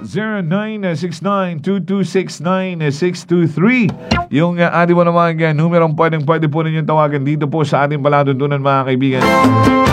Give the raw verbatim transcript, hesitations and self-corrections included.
zero nine six nine two two six nine six two three. Yung uh, ating mo naman uh, numerong pwedeng pwede po ninyong tawagan dito po sa ating palatuntunan mga kaibigan.